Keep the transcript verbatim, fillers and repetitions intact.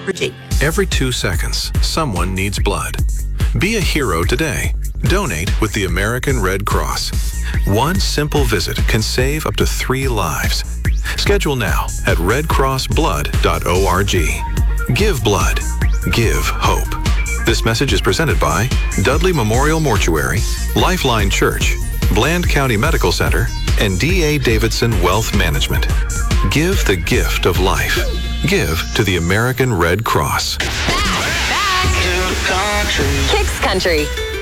Every two seconds, someone needs blood. Be a hero today. Donate with the American Red Cross. One simple visit can save up to three lives. Schedule now at red cross blood dot org. Give blood. Give hope. This message is presented by Dudley Memorial Mortuary, Lifeline Church, Bland County Medical Center, and D A Davidson Wealth Management. Give the gift of life. Give to the American Red Cross. Back, back. Kicks Country.